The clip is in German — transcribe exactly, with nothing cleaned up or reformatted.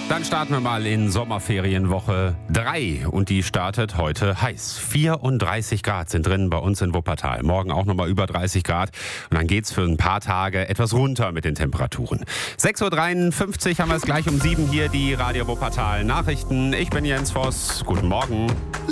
Dann starten wir mal in Sommerferienwoche drei und die startet heute heiß. vierunddreißig Grad sind drin bei uns in Wuppertal. Morgen auch nochmal über dreißig Grad und dann geht's für ein paar Tage etwas runter mit den Temperaturen. sechs Uhr dreiundfünfzig haben wir es gleich um sieben hier, die Radio Wuppertal Nachrichten. Ich bin Jens Voss. Guten Morgen.